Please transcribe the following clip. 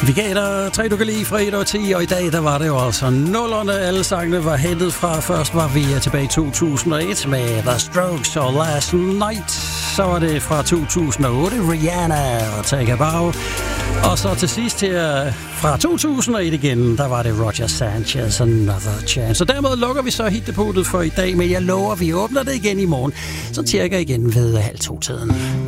Vi gav dig 3, du kan lide fra 1 og 10, og i dag der var det jo altså nullerne. Alle sangene var hentet fra. Først var vi tilbage i 2001 med The Strokes og Last Night. Så var det fra 2008 Rihanna og Take a Bow. Og så til sidst her fra 2001 igen, der var det Roger Sanchez, Another Chance. Og dermed lukker vi så hitdepotet for i dag, men jeg lover, vi åbner det igen i morgen. Så cirka igen ved 1:30-tiden.